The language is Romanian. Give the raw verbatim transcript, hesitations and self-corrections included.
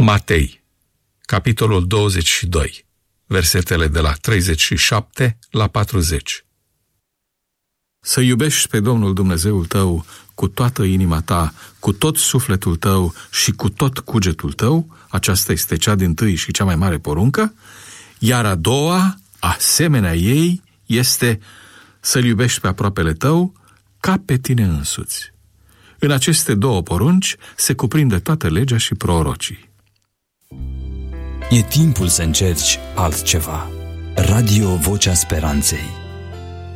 Matei, capitolul douăzeci și doi, versetele de la treizeci și șapte la patruzeci. Să iubești pe Domnul Dumnezeul tău cu toată inima ta, cu tot sufletul tău și cu tot cugetul tău, aceasta este cea dintâi și cea mai mare poruncă, iar a doua, asemenea ei, este să-L iubești pe aproapele tău ca pe tine însuți. În aceste două porunci se cuprinde toată legea și prorocii. E timpul să încerci altceva. Radio Vocea Speranței.